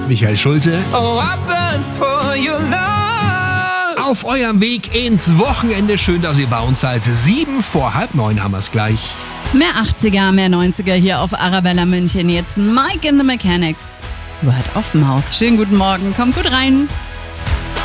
Michael Schulte. Oh, I burn for your love. Auf eurem Weg ins Wochenende. Schön, dass ihr bei uns seid. 7:45 haben wir es gleich. Mehr 80er, mehr 90er hier auf Arabella München. Jetzt Mike in the Mechanics. Word of Mouth. Schönen guten Morgen, kommt gut rein.